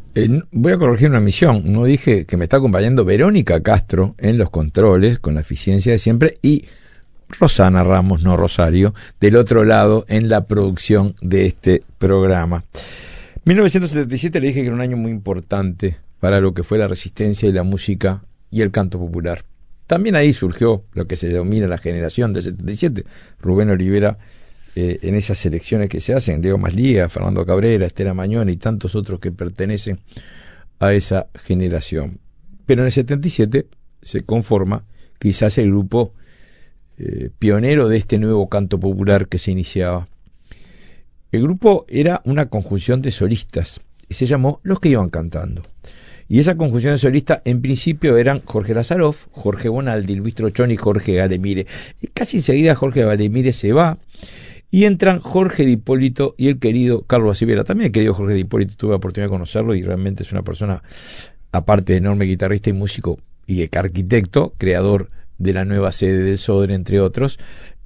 Voy a corregir una misión. No dije que me está acompañando Verónica Castro en los controles, con la eficiencia de siempre, y Rosana Ramos, no Rosario, del otro lado en la producción de este programa. 1977 le dije que era un año muy importante para lo que fue la resistencia y la música y el canto popular. También ahí surgió lo que se denomina la generación del 77. Rubén Olivera, en esas elecciones que se hacen, Leo Maslía, Fernando Cabrera, Estela Mañón y tantos otros que pertenecen a esa generación. Pero en el 77 se conforma quizás el grupo pionero de este nuevo canto popular que se iniciaba. El grupo era una conjunción de solistas y se llamó Los que iban cantando. Y esa conjunción de solistas en principio eran Jorge Lazaroff, Jorge Bonaldi, Luis Trochón y Jorge Galemire. Y casi enseguida Jorge Galemire se va y entran Jorge Di Hipólito y el querido Carlos Acivera. También el querido Jorge Di Hipólito, tuve la oportunidad de conocerlo y realmente es una persona, aparte de enorme guitarrista y músico y arquitecto, creador de la nueva sede del Sodre, entre otros,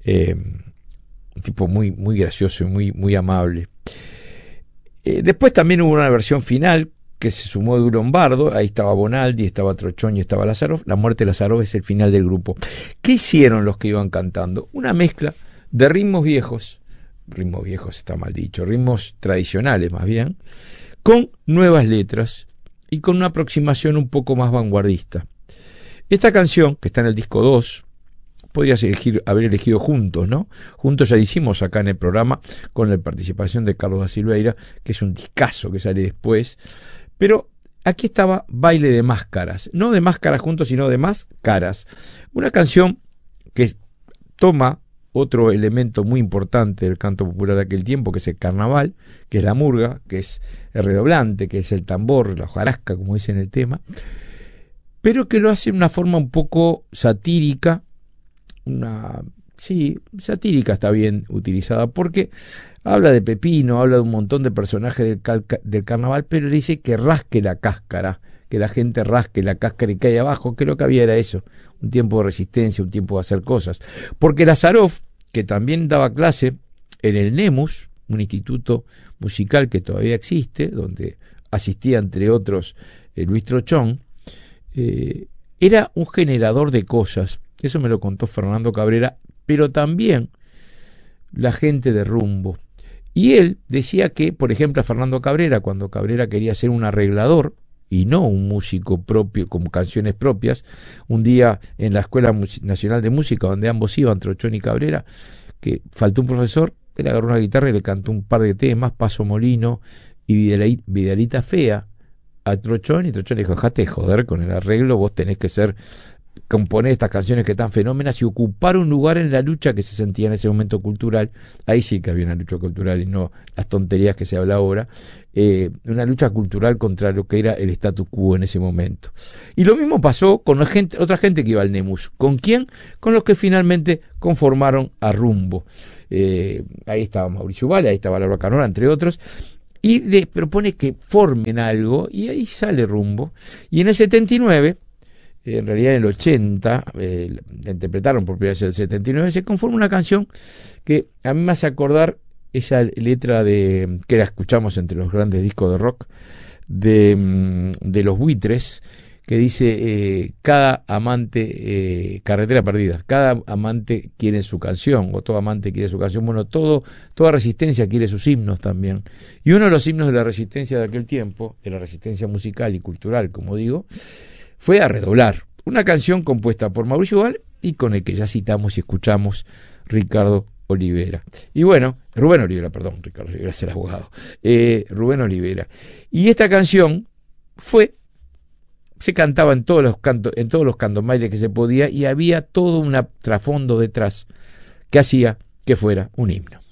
un tipo muy, muy gracioso y muy, muy amable. Después también hubo una versión final que se sumó de Lombardo. Ahí estaba Bonaldi, estaba Trochón y estaba Lazaroff. La muerte de Lazaroff es el final del grupo. ¿Qué hicieron los que iban cantando? Una mezcla de ritmos viejos está mal dicho, ritmos tradicionales más bien, con nuevas letras y con una aproximación un poco más vanguardista. Esta canción, que está en el disco 2, podrías haber elegido Juntos, ¿no? Juntos ya hicimos acá en el programa con la participación de Carlos da Silveira, que es un discazo que sale después. Pero aquí estaba Baile de Máscaras, no de máscaras juntos, sino de más caras. Una canción que toma otro elemento muy importante del canto popular de aquel tiempo, que es el carnaval, que es la murga, que es el redoblante, que es el tambor, la hojarasca, como dice en el tema, pero que lo hace de una forma un poco satírica. Satírica está bien utilizada, porque habla de Pepino, habla de un montón de personajes del carnaval, pero le dice que rasque la cáscara, que la gente rasque la cáscara y cae abajo, que lo que había era eso, un tiempo de resistencia, un tiempo de hacer cosas. Porque Lazaroff, que también daba clase en el NEMUS, un instituto musical que todavía existe, donde asistía entre otros Luis Trochón, era un generador de cosas. Eso me lo contó Fernando Cabrera, pero también la gente de Rumbo. Y él decía que, por ejemplo, a Fernando Cabrera, cuando Cabrera quería ser un arreglador y no un músico propio, con canciones propias, un día en la Escuela Nacional de Música, donde ambos iban, Trochón y Cabrera, que faltó un profesor, él agarró una guitarra y le cantó un par de temas, Paso Molino y Vidalita Fea, a Trochón, y Trochón le dijo: dejate de joder con el arreglo, vos tenés que componer estas canciones que están fenómenas y ocupar un lugar en la lucha que se sentía en ese momento cultural. Ahí sí que había una lucha cultural y no las tonterías que se habla ahora, una lucha cultural contra lo que era el status quo en ese momento. Y lo mismo pasó con otra gente que iba al NEMUS. ¿Con quién? Con los que finalmente conformaron a Rumbo. Ahí estaba Mauricio Ubal, ahí estaba Laura Canora, entre otros, y les propone que formen algo, y ahí sale Rumbo. Y en el 79, en realidad en el 80, la interpretaron por primera vez en el 79, se conforma una canción que a mí me hace acordar esa letra que la escuchamos entre los grandes discos de rock de Los Buitres, que dice: cada amante, carretera perdida, cada amante quiere su canción, o todo amante quiere su canción. Bueno, toda resistencia quiere sus himnos también. Y uno de los himnos de la resistencia de aquel tiempo, de la resistencia musical y cultural, como digo, fue A Redoblar, una canción compuesta por Mauricio Ubal y con el que ya citamos y escuchamos, Ricardo Olivera. Y bueno, Rubén Olivera, perdón, Ricardo Olivera es el abogado, Rubén Olivera. Y esta canción se cantaba en todos los candomailes que se podía, y había todo un trasfondo detrás que hacía que fuera un himno.